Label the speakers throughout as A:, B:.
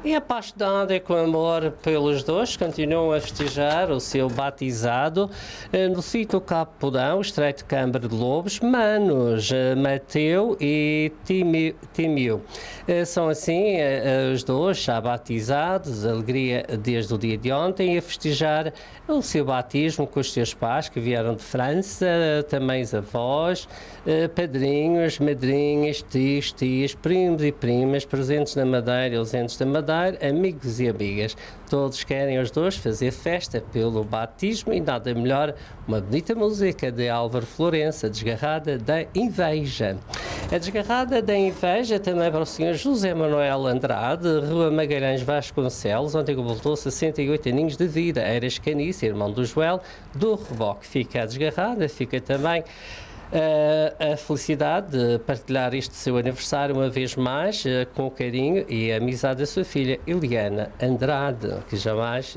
A: E apaixonada com amor pelos dois, continuam a festejar o seu batizado no sítio Capodão, Estreito de Câmara de Lobos, manos Mateu e Timio. São assim os dois já batizados, alegria desde o dia de ontem, a festejar o seu batismo com os seus pais que vieram de França, também os avós, padrinhos, madrinhas, tios, tias, primos e primas, presentes na Madeira e ausentes da Madeira, amigos e amigas. Todos querem os dois fazer festa pelo batismo e nada melhor uma bonita música de Álvaro Florença, Desgarrada da Inveja. A Desgarrada da Inveja também para o Sr. José Manuel Andrade, Rua Magalhães Vasconcelos, onde completou 68 aninhos de vida. Era Canice, irmão do Joel, do Reboque. Fica a Desgarrada, fica também a felicidade de partilhar este seu aniversário uma vez mais com o carinho e a amizade da sua filha Eliana Andrade, que jamais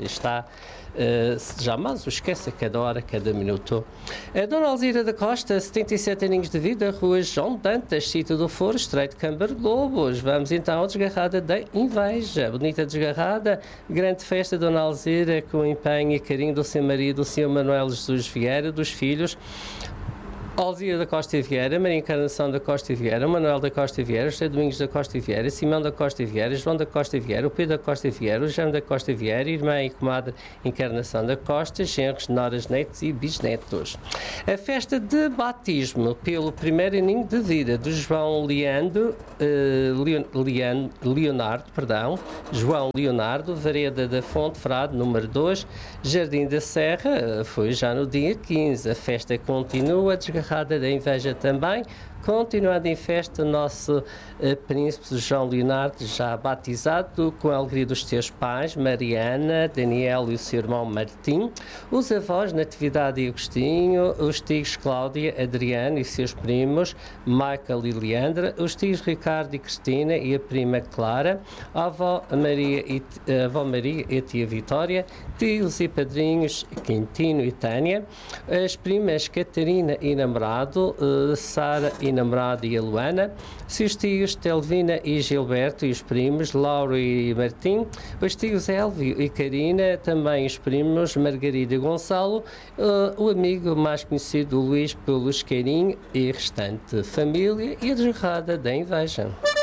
A: o esquece a cada hora, a cada minuto. A Dona Alzira da Costa, 77 aninhos de vida, Rua João Dantas, Sítio do Foro, Estreito de Câmara de Lobos. Vamos então à Desgarrada da Inveja. Bonita desgarrada, grande festa, Dona Alzira, com empenho e carinho do seu marido, o Sr. Manuel Jesus Vieira, dos filhos Alzira da Costa Vieira, Maria Encarnação da Costa Vieira, Manuel da Costa Vieira, José Domingos da Costa Vieira, Simão da Costa Vieira, João da Costa Vieira, o Pedro da Costa Vieira, o João da Costa Vieira, irmã e comadre Encarnação da Costa, genros, noras, netos e bisnetos. A festa de batismo pelo primeiro aninho de vida do João João Leonardo, Vareda da Fonte Frade, número 2, Jardim da Serra, foi já no dia 15. A festa continua, Desgarrada da Inveja também. Continuando em festa, o nosso príncipe João Leonardo, já batizado, com a alegria dos seus pais, Mariana, Daniel e o seu irmão Martim, os avós Natividade e Agostinho, os tios Cláudia, Adriano e seus primos, Michael e Leandra, os tios Ricardo e Cristina e a prima Clara, a avó Maria e a tia Vitória, tios e padrinhos Quintino e Tânia, as primas Catarina e namorado, Sara e namorada e a Luana, seus tios Telvina e Gilberto e os primos Lauro e Martim, os tios Elvio e Karina, também os primos Margarida e Gonçalo, o amigo mais conhecido Luís pelos Carinho e restante família e a Desgarrada da Inveja.